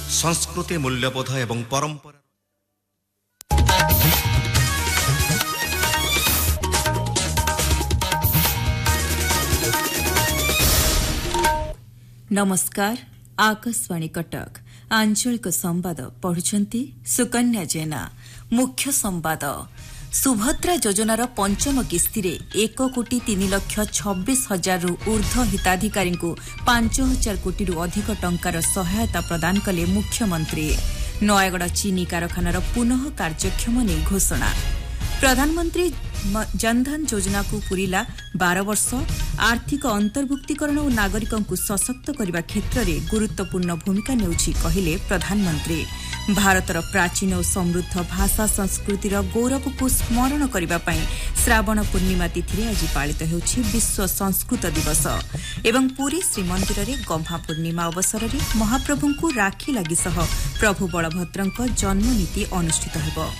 संस्कृति मूल्यबोध एवं परंपरा। नमस्कार। आकाशवाणी कटक आंचलिक संवाद पढ़ुछंती सुकन्या जेना। मुख्य संवाद। सुभद्रा योजनार पंचम किस्ती 1,03,26,000 रु ऊर्ध्व हिताधिकारी 5,000 कोटी रु अधिक टंकार सहायता प्रदान कले मुख्यमंत्री। नयगढ़ चीनी कारखानार पुनः कार्यक्षम नहीं घोषणा। प्रधानमंत्री जनधन योजना को पूरिला 12 वर्ष। आर्थिक अंतर्भुक्तिकरण और नागरिकों को सशक्त करने क्षेत्र में गुरुत्वपूर्ण भूमिका नेउछि कहिले प्रधानमंत्री। भारतर प्राचीन और समृद्ध भाषा संस्कृतिर गौरव को स्मरण करने श्रावण पूर्णिमा तिथि आज पालित होछि विश्व संस्कृत दिवस। एवं पुरी श्रीमंदिर में गम्हा पूर्णिमा अवसर में महाप्रभु को राखी लगी सह प्रभु बलभद्रଙ୍କ जन्मनीति अनुष्ठित हेबो।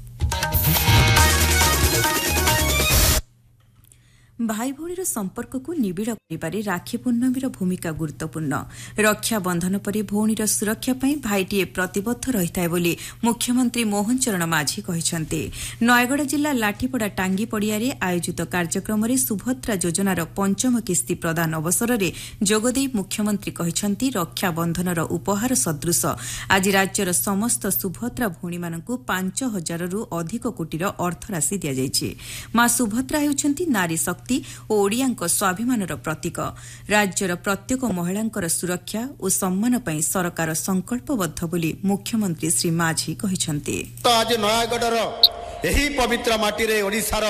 भाई भौणीर संपर्क को निबिड़ करिबारे राखी पूर्णमीर भूमिका गुरुत्वपूर्ण। रक्षा बंधन पर भौणीर सुरक्षा पई भाईटीए प्रतिबद्ध रहिथाय बोली मुख्यमंत्री मोहन चरण माझी कहिसंते। नयगढ़ जिला लाठीपड़ा टांगी पड़ियारे आयोजित कार्यक्रम में सुभद्रा योजनार पंचम किस्ती प्रदान अवसर में जोगदेई मुख्यमंत्री कहिसंती रक्षा बंधनर उपहार सदृश आज राज्यर समस्त सुभद्रा भौणी मानकु 5,000 रु अधिक कोटीर अर्थराशि दिया जायछि। मां सुभद्रा हेउछंती नारी शक्ति और ओडियाଙ୍କ स्वाभिमानर प्रतीक। राज्यर प्रत्येक महिलांकर सुरक्षा और सम्मान पई सरकार संकल्पबद्ध बोली मुख्यमंत्री श्री माझी कहिसंती। तो आज नयागढ़र एही पवित्र माटी रे ओडिसार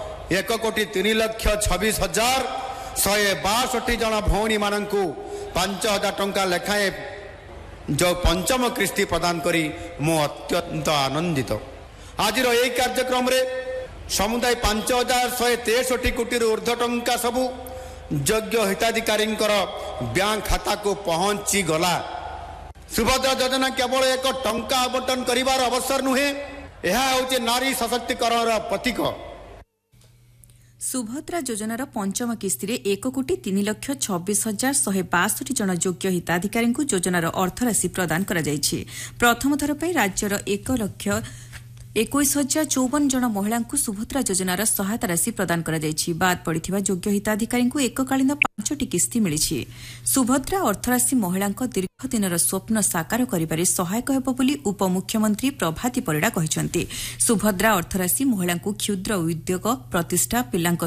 1,03,26,162 जन भौणी मानंकु 5,000 टंका लेखाए जो पंचम किस्ती प्रदान करी मो अत्यंत आनंदित। आज यही कार्यक्रम रे समुदाय 5,163 कोटी ऊर्ध्व टंका सबू योग्य हिताधिकारी बैंक खाता को पहुंची गला। सुभद्रा योजना केवल एक टंका आवंटन करिवार अवसर नुहे, यह होचे नारी सशक्तिकरण प्रतीक। सुभद्रा योजनार पंचम किस्ती 1,03,26,162 जन योग्य हिताधिकारी योजनार अर्थराशि प्रदान करा जायछि। प्रथम थर पई राज्यर 1,21,054 जन महिला सुभद्रा योजनार सहायता राशि प्रदान करा जायछि। बाद पड़िथिबा योग्य हिताधिकारी एककालीन 5टी किस्ती मिलिछि। सुभद्रा अर्थराशि महिला दीर्घ दिनर स्वप्न साकार करिबारे सहायक हेबो बोली उपमुख्यमंत्री प्रभाती परिडा कहिसंती। सुभद्रा अर्थराशि महिला क्षुद्र उद्योग प्रतिष्ठा पिलांक